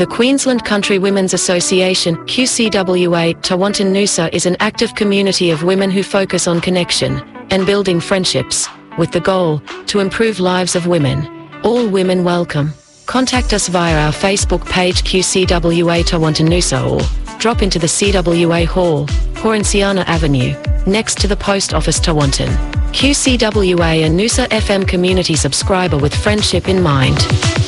The Queensland Country Women's Association, QCWA, Tewantin Noosa is an active community of women who focus on connection and building friendships, with the goal to improve lives of women. All women welcome. Contact us via our Facebook page QCWA Tewantin Noosa or drop into the CWA Hall, Horanciana Avenue, next to the Post Office Tewantin. QCWA and Noosa FM community subscriber with friendship in mind.